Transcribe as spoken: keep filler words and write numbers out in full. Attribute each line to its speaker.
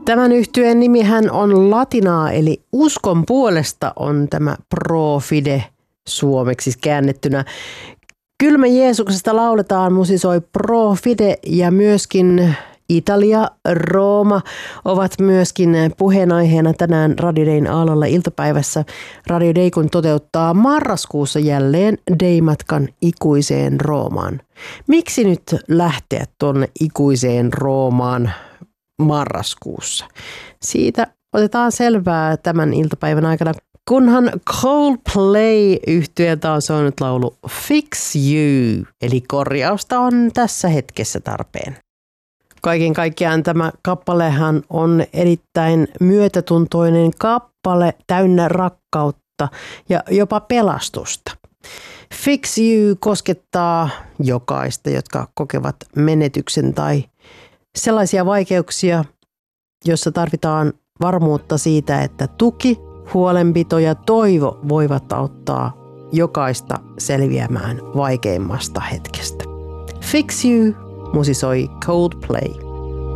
Speaker 1: Tämän yhtyeen nimihän on latinaa, eli uskon puolesta on tämä pro fide suomeksi käännettynä. Kylmä Jeesuksesta lauletaan, musisoi pro fide ja myöskin Italia, Rooma ovat myöskin puheenaiheena tänään Radio Dayn aallolla iltapäivässä. Radio Day kun toteuttaa marraskuussa jälleen Day-matkan ikuiseen Roomaan. Miksi nyt lähteä tuonne ikuiseen Roomaan marraskuussa? Siitä otetaan selvää tämän iltapäivän aikana, kunhan Coldplay-yhtyeltä on soinut laulu Fix You, eli korjausta on tässä hetkessä tarpeen. Kaiken kaikkiaan tämä kappalehan on erittäin myötätuntoinen kappale, täynnä rakkautta ja jopa pelastusta. Fix You koskettaa jokaista, jotka kokevat menetyksen tai sellaisia vaikeuksia, joissa tarvitaan varmuutta siitä, että tuki, huolenpito ja toivo voivat auttaa jokaista selviämään vaikeimmasta hetkestä. Fix You, musisoi Coldplay.